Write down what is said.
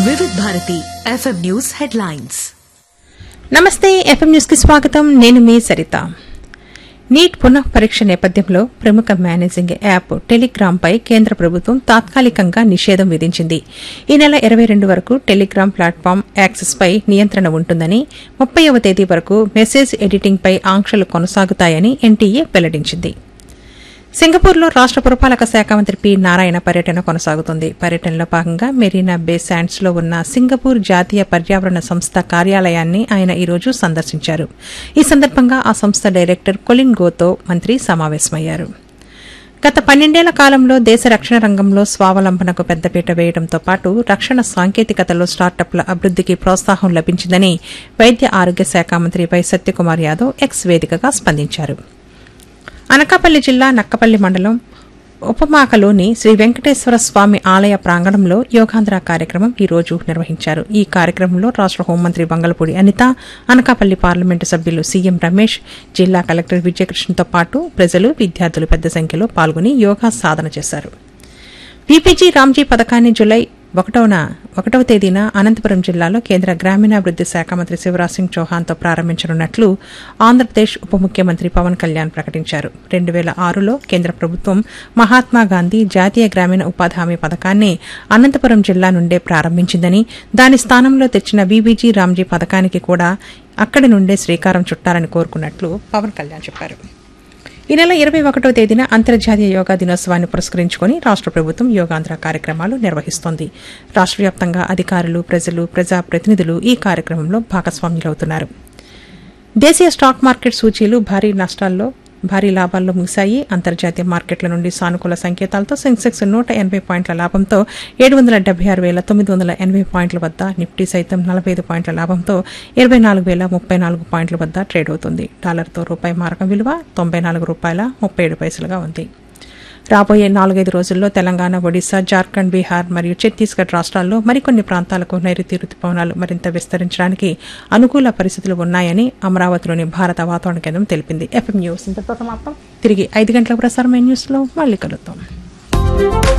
వివిధ Bharati FM news headlines. నమస్తే, FM news కి స్వాగతం. నేను మీ సరిత. నీట్ పునః పరీక్ష నేపథ్యంలో ప్రముఖ మేనేజింగ్ యాప్ టెలిగ్రామ్ పై కేంద్ర ప్రభుత్వం తాత్కాలికంగా నిషేధం విధించింది. ఈ నెల 22 వరకు టెలిగ్రామ్ ప్లాట్ఫామ్ యాక్సెస్ పై నియంత్రణ ఉంటుందని, 30వ తేదీ వరకు మెసేజ్ ఎడిటింగ్ పై ఆంక్షలు కొనసాగుతాయని ఎన్టీఏ వెల్లడించింది. సింగపూర్లో రాష్ట పురపాలక శాఖ మంత్రి పి నారాయణ పర్యటన కొనసాగుతుంది. పర్యటనలో భాగంగా మెరీనా బే శాండ్స్ లో ఉన్న సింగపూర్ జాతీయ పర్యావరణ సంస్థ కార్యాలయాన్ని ఆయన ఈ రోజు సందర్శించారు. ఈ సందర్భంగా ఆ సంస్థ డైరెక్టర్ కొలిన్ గోతో మంత్రి సమావేశమయ్యారు. గత 12 ఏళ్ల కాలంలో దేశ రక్షణ రంగంలో స్వావలంబనకు పెద్దపీట వేయడంతో పాటు రక్షణ సాంకేతికతలో స్టార్టప్ల అభివృద్దికి ప్రోత్సాహం లభించిందని వైద్య ఆరోగ్య శాఖ మంత్రి వై సత్యకుమార్ యాదవ్ ఎక్స్ వేదికగా స్పందించారు. అనకాపల్లి జిల్లా నక్కపల్లి మండలం ఉపమాకలోని శ్రీ వెంకటేశ్వర స్వామి ఆలయ ప్రాంగణంలో యోగాంధ్ర కార్యక్రమం ఈ రోజు నిర్వహించారు. ఈ కార్యక్రమంలో రాష్ట హోంమంత్రి బంగళపూడి అనిత, అనకాపల్లి పార్లమెంటు సభ్యులు సీఎం రమేష్, జిల్లా కలెక్టర్ విజయకృష్ణతో పాటు ప్రజలు, విద్యార్థులు పెద్ద సంఖ్యలో పాల్గొని యోగా సాధన చేశారు. వీపీజీ రామ్జీ పథకాన్ని జులై 1వ తేదీన అనంతపురం జిల్లాలో కేంద్ర గ్రామీణాభివృద్ది శాఖ మంత్రి శివరాజ్ సింగ్ చౌహాన్తో ప్రారంభించనున్నట్లు ఆంధ్రప్రదేశ్ ఉప ముఖ్యమంత్రి పవన్ కళ్యాణ్ ప్రకటించారు. 2006లో కేంద్ర ప్రభుత్వం మహాత్మాగాంధీ జాతీయ గ్రామీణ ఉపాధి హామీ పథకాన్ని అనంతపురం జిల్లా నుండే ప్రారంభించిందని, దాని స్థానంలో తెచ్చిన వీబీజీ రామ్జీ పథకానికి కూడా అక్కడి నుండే శ్రీకారం చుట్టాలని కోరుకున్నట్లు పవన్ కళ్యాణ్ చెప్పారు. ఈ నెల 21వ తేదీన అంతర్జాతీయ యోగా దినోత్సవాన్ని పురస్కరించుకుని రాష్ట ప్రభుత్వం యోగాంధ్ర కార్యక్రమాలు నిర్వహిస్తోంది. రాష్ట వ్యాప్తంగా అధికారులు, ప్రజలు, ప్రజాప్రతినిధులు ఈ కార్యక్రమంలో భాగస్వామ్యులవుతున్నారు. దేశీయ స్టాక్ మార్కెట్ సూచీలు భారీ లాభాల్లో ముగిశాయి. అంతర్జాతీయ మార్కెట్ల నుండి సానుకూల సంకేతాలతో సెన్సెక్స్ 180 పాయింట్ల లాభంతో 776,980 పాయింట్ల వద్ద, నిఫ్టీ సైతం 45 పాయింట్ల లాభంతో 24,034 పాయింట్ల వద్ద ట్రేడ్ అవుతుంది. డాలర్తో రూపాయి మారకం విలువ ₹94.37గా ఉంది. రాబోయే 4-5 రోజుల్లో తెలంగాణ, ఒడిశా, జార్ఖండ్, బీహార్ మరియు ఛత్తీస్గఢ్ రాష్ట్రాల్లో మరికొన్ని ప్రాంతాలకు నైరుతి రుతుపవనాలు మరింత విస్తరించడానికి అనుకూల పరిస్థితులు ఉన్నాయని అమరావతిలోని భారత వాతావరణ కేంద్రం తెలిపింది. ఎఫ్ఎం న్యూస్ ఇంతతో సమాప్తం. తిరిగి 5 గంటల ప్రసారమైన న్యూస్లో మళ్లీ కలుద్దాం.